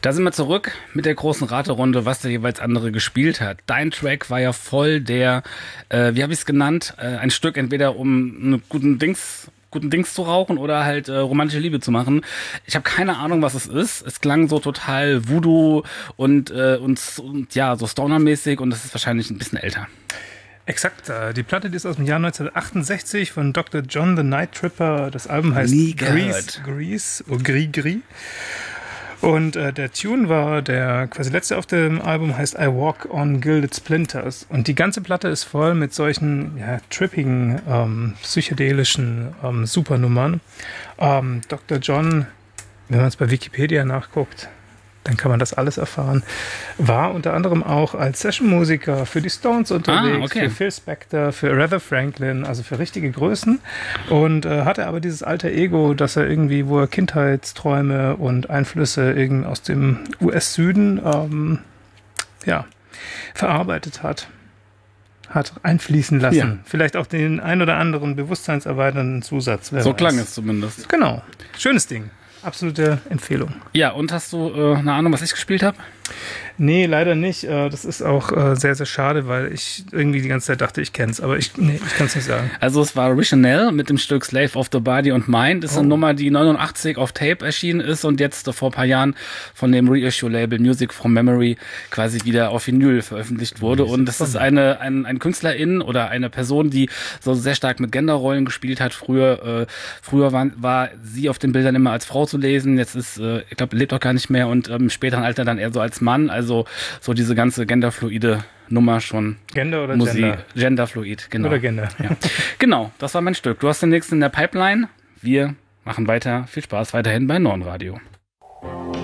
Da sind wir zurück mit der großen Raterunde, was der jeweils andere gespielt hat. Dein Track war ja voll der, wie habe ich es genannt, ein Stück entweder um einen guten Dings zu rauchen oder halt romantische Liebe zu machen. Ich habe keine Ahnung, was es ist. Es klang so total Voodoo und ja, so Stoner-mäßig und es ist wahrscheinlich ein bisschen älter. Exakt. Die Platte, die ist aus dem Jahr 1968 von Dr. John the Night Tripper. Das Album heißt Grease. Und der Tune war der quasi letzte auf dem Album, heißt I Walk on Gilded Splinters. Und die ganze Platte ist voll mit solchen trippigen, psychedelischen Supernummern. Dr. John, wenn man es bei Wikipedia nachguckt, dann kann man das alles erfahren, war unter anderem auch als Sessionmusiker für die Stones unterwegs, für Phil Spector, für Aretha Franklin, also für richtige Größen, und hatte aber dieses alter Ego, dass er irgendwie, wo er Kindheitsträume und Einflüsse aus dem US-Süden verarbeitet hat einfließen lassen. Ja. Vielleicht auch den ein oder anderen bewusstseinserweiternden Zusatz. So klang es zumindest. Genau. Schönes Ding. Absolute Empfehlung. Ja, und hast du eine Ahnung, was ich gespielt habe? Nee, leider nicht. Das ist auch sehr, sehr schade, weil ich irgendwie die ganze Zeit dachte, ich kenne es, aber ich kann es nicht sagen. Also es war Richanel mit dem Stück Slave of the Body and Mind. Das ist eine Nummer, die 89 auf Tape erschienen ist und jetzt vor ein paar Jahren von dem Reissue-Label Music from Memory quasi wieder auf Vinyl veröffentlicht wurde. Und das ist ein Künstlerin oder eine Person, die so sehr stark mit Genderrollen gespielt hat. Früher war sie auf den Bildern immer als Frau zu lesen. Jetzt ist, ich glaube, lebt auch gar nicht mehr und im späteren Alter dann eher so als Mann. Also so diese ganze genderfluide Nummer schon. Gender oder Musik? Gender? Genderfluid, genau. Oder Gender. Ja. Genau, das war mein Stück. Du hast den nächsten in der Pipeline. Wir machen weiter. Viel Spaß weiterhin bei Norden Radio.